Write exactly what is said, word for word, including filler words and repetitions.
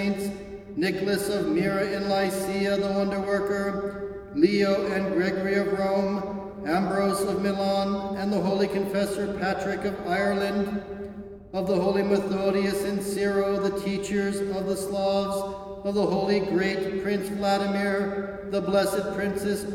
Nicholas of Myra in Lycia, the wonder-worker, Leo and Gregory of Rome, Ambrose of Milan, and the holy confessor Patrick of Ireland, of the holy Methodius and Cyril, the teachers of the Slavs, of the holy great Prince Vladimir, the blessed Princess